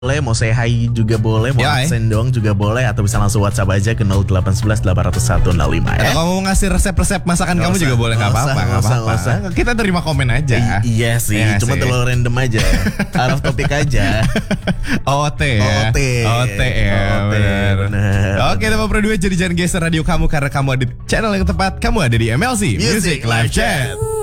boleh, mau say hi juga boleh, mau absen doang juga boleh, atau bisa langsung WhatsApp aja ke 0811 801 05 ya. Atau kamu mau ngasih resep-resep masakan kamu juga boleh, nggak apa-apa. Kita terima komen aja. Iya sih, cuma terlalu random aja, out of topic aja. OT ya. OT ya. Bener. Oke, teman berdua, jadi jangan geser radio kamu karena kamu ada di channel yang tepat. Kamu ada di MLC Music Live Chat.